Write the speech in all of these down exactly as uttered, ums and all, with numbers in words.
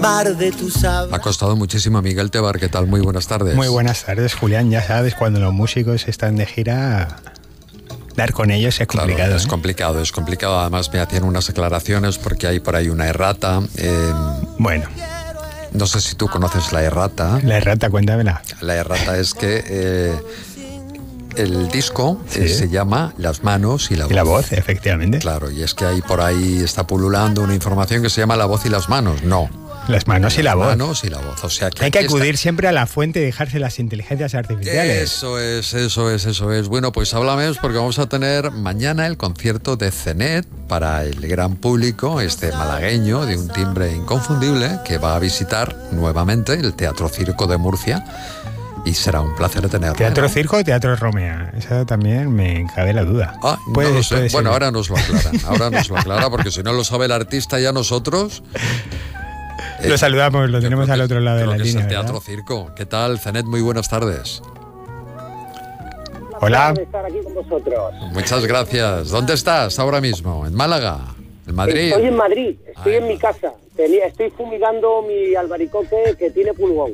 Mar de tus Ha costado muchísimo a Miguel Tebar. ¿Qué tal? Muy buenas tardes. Muy buenas tardes, Julián. Ya sabes, cuando los músicos están de gira, dar con ellos es complicado. Claro, es ¿eh? complicado, es complicado. Además me hacían unas aclaraciones porque hay por ahí una errata. Eh, bueno. No sé si tú conoces la errata. La errata, cuéntamela. La errata es que eh, el disco ¿Sí? eh, se llama Las manos y la voz. Y la voz, efectivamente. Claro, y es que ahí por ahí está pululando una información que se llama La voz y las manos. No. Las manos y la voz. Las manos y la voz. O sea que hay que acudir está... siempre a la fuente y dejarse las inteligencias artificiales. Eso es, eso es, eso es. Bueno, pues háblame porque vamos a tener mañana el concierto de Zenet para el gran público, este malagueño de un timbre inconfundible que va a visitar nuevamente el Teatro Circo de Murcia. Y será un placer tenerlo. ¿Teatro Circo o Teatro Romea? Esa también me cabe la duda. Ah, puede, no lo sé. Puede bueno, ser. ahora nos lo aclaran. Ahora nos lo aclara porque si no lo sabe el artista ya nosotros... Lo saludamos, lo tenemos al otro lado de la línea. línea. Es el Teatro ¿verdad? Circo. ¿Qué tal, Zenet? Muy buenas tardes. Hola. De estar aquí con vosotros. Muchas gracias. ¿Dónde estás ahora mismo? ¿En Málaga? ¿En Madrid? Estoy en Madrid, estoy Ay, en mi casa. Tenía, estoy fumigando mi albaricoque que tiene pulgón.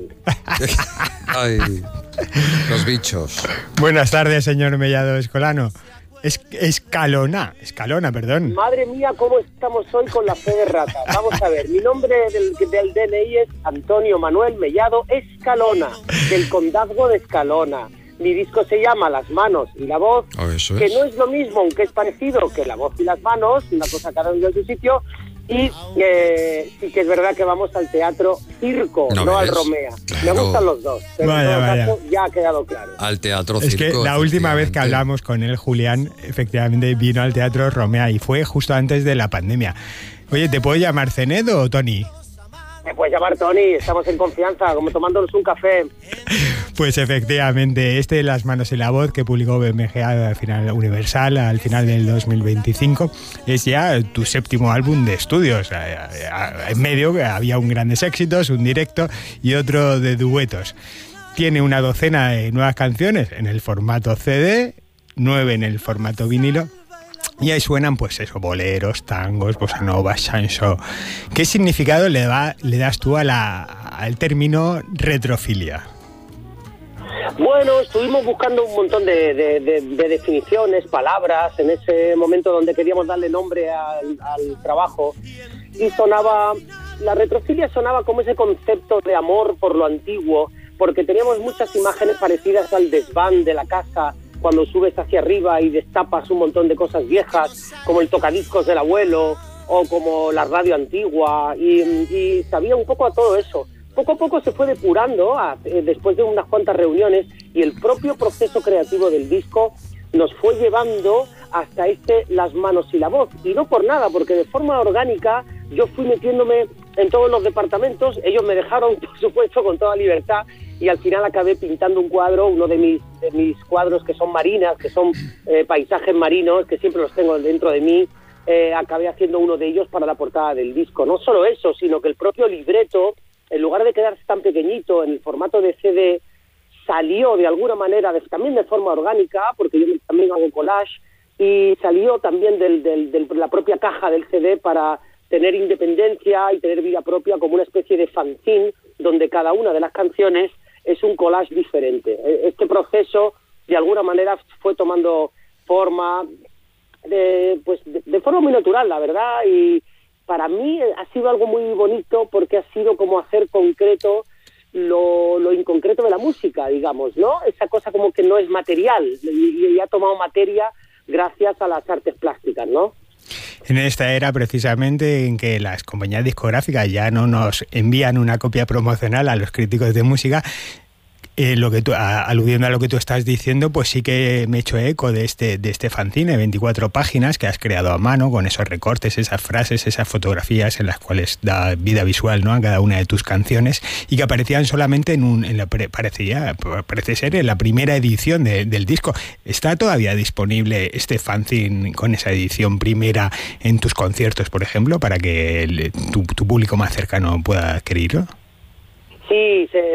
Ay, los bichos. Buenas tardes, señor Mellado Escolano. Es, escalona, escalona, perdón. Madre mía, cómo estamos hoy con la fe de rata. Vamos a ver, mi nombre del, del D N I es Antonio Manuel Mellado Escalona, del condazgo de Escalona. Mi disco se llama Las manos y la voz, Oh, eso que es. no es lo mismo, aunque es parecido que la voz y las manos, una cosa cada uno en su sitio. Y eh, sí que es verdad que vamos al Teatro Circo, ¿No no, al ves? Romea. Claro. Me gustan los dos, pero Vaya, en todo vaya. caso ya ha quedado claro. Al Teatro Es Circo. que la última vez que efectivamente. hablamos con él, Julián, efectivamente vino al Teatro Romea y fue justo antes de la pandemia. Oye, ¿te puedo llamar Zenet o Tony? Me puedes llamar Tony, estamos en confianza, como tomándonos un café. Pues efectivamente, este Las manos y la voz que publicó B M G al final Universal al final del dos mil veinticinco es ya tu séptimo álbum de estudios. En medio había un grandes éxitos, un directo y otro de duetos. Tiene una docena de nuevas canciones en el formato C D, nueve en el formato vinilo. Y ahí suenan, pues eso, boleros, tangos, bossa nova, chanso. ¿Qué significado le, va, le das tú a la, al término retrofilia? Bueno, estuvimos buscando un montón de, de, de, de definiciones, palabras, en ese momento donde queríamos darle nombre al, al trabajo. Y sonaba, la retrofilia sonaba como ese concepto de amor por lo antiguo, porque teníamos muchas imágenes parecidas al desván de la casa, cuando subes hacia arriba y destapas un montón de cosas viejas, como el tocadiscos del abuelo o como la radio antigua, y, y sabía un poco a todo eso. Poco a poco se fue depurando a, eh, después de unas cuantas reuniones, y el propio proceso creativo del disco nos fue llevando hasta este Las manos y la voz. Y no por nada, porque de forma orgánica yo fui metiéndome en todos los departamentos, ellos me dejaron, por supuesto, con toda libertad, y al final acabé pintando un cuadro, uno de mis, de mis cuadros que son marinas, que son eh, paisajes marinos, que siempre los tengo dentro de mí. Eh, acabé haciendo uno de ellos para la portada del disco. No solo eso, sino que el propio libreto, en lugar de quedarse tan pequeñito en el formato de C D, salió de alguna manera, de, también de forma orgánica, porque yo también hago collage, y salió también de del, del, la propia caja del C D para tener independencia y tener vida propia, como una especie de fanzine, donde cada una de las canciones es un collage diferente. Este proceso, de alguna manera, fue tomando forma, de, pues, de, de forma muy natural, la verdad, y para mí ha sido algo muy bonito porque ha sido como hacer concreto lo, lo inconcreto de la música, digamos, ¿no? Esa cosa como que no es material y, y ha tomado materia gracias a las artes plásticas, ¿no? En esta era precisamente en que las compañías discográficas ya no nos envían una copia promocional a los críticos de música, Eh, lo que tú, a, aludiendo a lo que tú estás diciendo, pues sí que me he hecho eco de este, de este fanzine, veinticuatro páginas que has creado a mano, con esos recortes, esas frases, esas fotografías en las cuales da vida visual, ¿no?, a cada una de tus canciones, y que aparecían solamente en un, en la, parecía, parece ser en la primera edición de, del disco. ¿Está todavía disponible este fanzine con esa edición primera en tus conciertos, por ejemplo, para que el, tu, tu público más cercano pueda adquirirlo? Sí, se